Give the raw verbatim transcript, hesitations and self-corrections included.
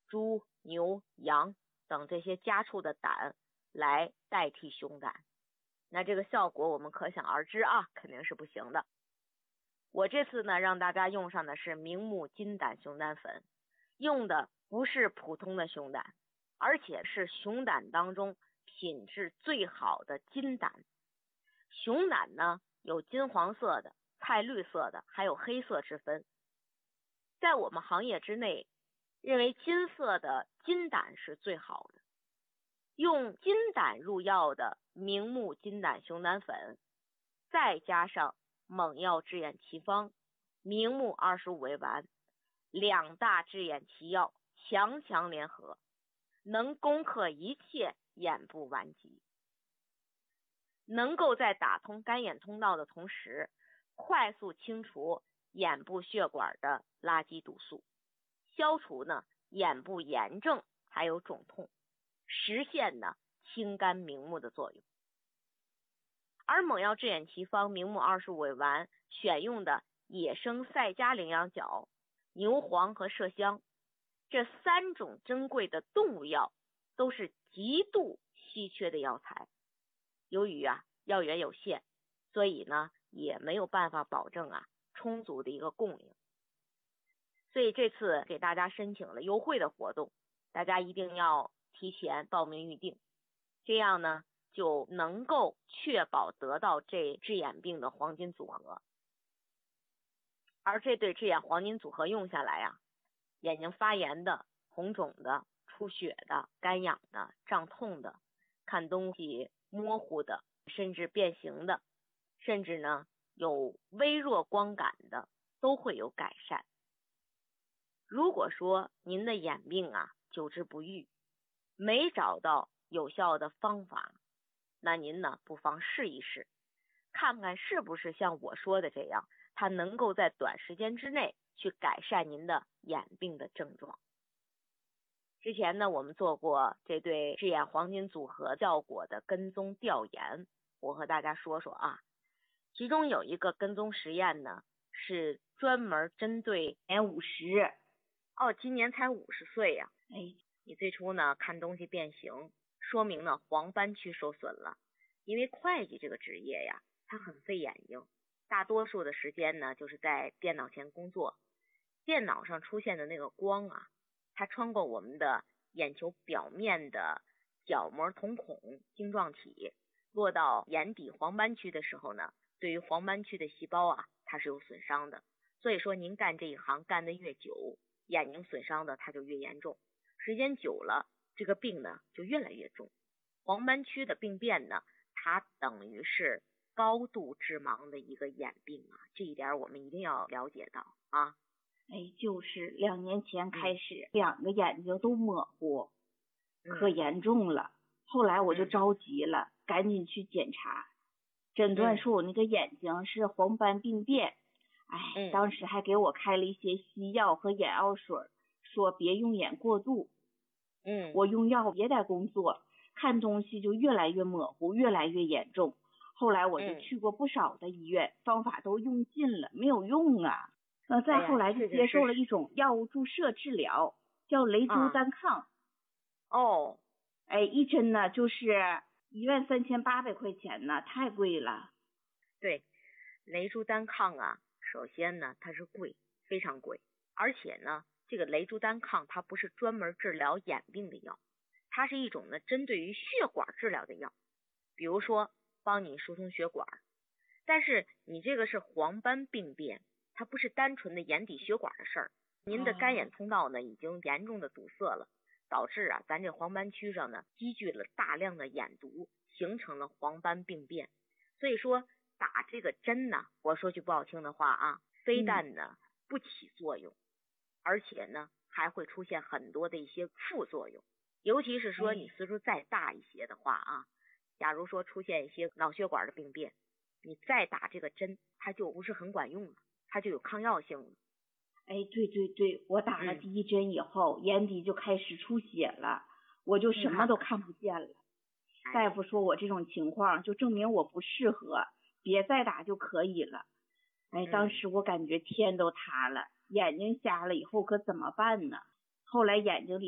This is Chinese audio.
猪、牛、羊等这些家畜的胆来代替熊胆。那这个效果我们可想而知啊，肯定是不行的。我这次呢让大家用上的是明目金胆熊胆粉，用的不是普通的熊胆，而且是熊胆当中品质最好的金胆。熊胆呢有金黄色的、菜绿色的，还有黑色之分。在我们行业之内，认为金色的金胆是最好的。用金胆入药的明目金胆熊胆粉，再加上猛药制眼奇方、明目二十五味丸，两大制眼奇药强强联合，能攻克一切眼部顽疾，能够在打通干眼通道的同时，快速清除眼部血管的垃圾毒素，消除呢眼部炎症还有肿痛，实现呢清肝明目的作用。而猛药制眼奇方、明目二十五味丸选用的野生赛迦羚羊角、牛黄和麝香，这三种珍贵的动物药都是极度稀缺的药材。由于啊药源有限，所以呢也没有办法保证啊充足的一个供应。所以这次给大家申请了优惠的活动，大家一定要提前报名预定，这样呢就能够确保得到这治眼病的黄金组合。而这对治眼黄金组合用下来啊，眼睛发炎的、红肿的、出血的、干痒的、胀痛的、看东西模糊的，甚至变形的，甚至呢有微弱光感的，都会有改善。如果说您的眼病啊久治不愈，没找到有效的方法，那您呢不妨试一试，看看是不是像我说的这样，它能够在短时间之内去改善您的眼病的症状。之前呢我们做过这对治眼黄金组合效果的跟踪调研，我和大家说说啊。其中有一个跟踪实验呢是专门针对年五十哦，今年才五十岁呀、 啊。哎， 你最初呢看东西变形，说明呢黄斑区受损了。因为会计这个职业呀，它很费眼睛，大多数的时间呢就是在电脑前工作，电脑上出现的那个光啊，它穿过我们的眼球表面的角膜瞳孔晶状体，落到眼底黄斑区的时候呢，对于黄斑区的细胞啊，它是有损伤的。所以说您干这一行干得越久，眼睛损伤的它就越严重，时间久了，这个病呢就越来越重。黄斑区的病变呢，它等于是高度致盲的一个眼病啊，这一点我们一定要了解到啊。 哎，就是两年前开始，嗯、两个眼睛都模糊，可严重了。嗯、后来我就着急了，嗯、赶紧去检查，诊断说我那个眼睛是黄斑病变。哎、嗯，当时还给我开了一些西药和眼药水，说别用眼过度。 嗯， 我用药也得工作，看东西就越来越模糊，越来越严重。后来我就去过不少的医院，嗯、方法都用尽了，没有用啊。那再后来就接受了一种药物注射治疗，叫雷珠单抗。 哦， 哎，一针呢就是一万三千八百块钱呢，太贵了。 对，雷珠单抗啊，首先呢它是贵，非常贵，而且呢这个雷珠单抗它不是专门治疗眼病的药，它是一种呢针对于血管治疗的药，比如说帮你疏通血管。但是你这个是黄斑病变，它不是单纯的眼底血管的事儿，您的干眼通道呢已经严重的堵塞了，导致啊咱这黄斑区上呢积聚了大量的眼毒，形成了黄斑病变。所以说打这个针呢，我说句不好听的话啊，非但呢不起作用，而且呢还会出现很多的一些副作用。尤其是说你岁数再大一些的话啊，假如说出现一些脑血管的病变，你再打这个针它就不是很管用了，它就有抗药性了。 哎，对对对，我打了第一针以后、嗯、眼底就开始出血了，我就什么都看不见了、嗯、大夫说我这种情况就证明我不适合，别再打就可以了。哎，当时我感觉天都塌了，眼睛瞎了以后可怎么办呢？后来眼睛里